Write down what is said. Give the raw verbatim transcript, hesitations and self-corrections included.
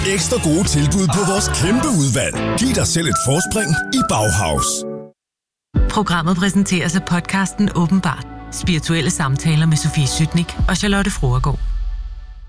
Ekstra gode tilbud på vores kæmpe udvalg. Giv dig selv et forspring i Bauhaus. Programmet præsenteres af podcasten Åbenbart. Spirituelle samtaler med Sofie Sytnik og Charlotte Froergaard.